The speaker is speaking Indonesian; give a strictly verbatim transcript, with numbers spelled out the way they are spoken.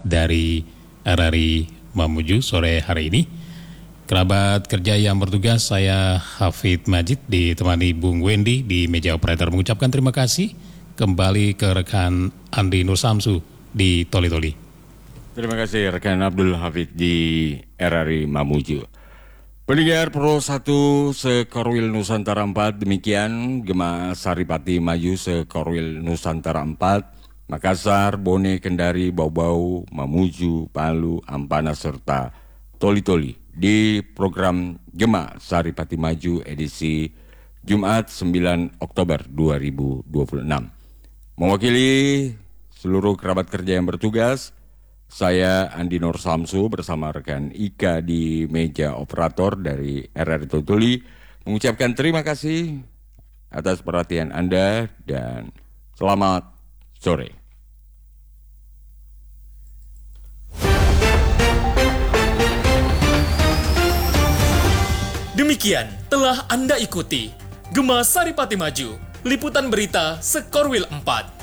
dari R R I Mamuju sore hari ini. Kerabat kerja yang bertugas, saya Hafid Majid ditemani Bung Wendy di meja operator mengucapkan terima kasih. Kembali ke rekan Andi Nur Samsu di Toli Toli. Terima kasih rekan Abdul Hafid di R R I Mamuju. Pendengar Pro satu Sekorwil Nusantara empat, demikian Gema Saripati Maju Sekorwil Nusantara empat, Makassar, Bone, Kendari, Bau-Bau, Mamuju, Palu, Ampana, serta Toli-Toli di program Gema Saripati Maju edisi Jumat sembilan Oktober dua ribu dua puluh enam. Mewakili seluruh kerabat kerja yang bertugas, saya Andi Nur Samsu bersama rekan Ika di meja operator dari R R I Toli mengucapkan terima kasih atas perhatian Anda dan selamat sore. Demikian telah Anda ikuti Gema Saripati Maju, liputan berita Sekorwil empat.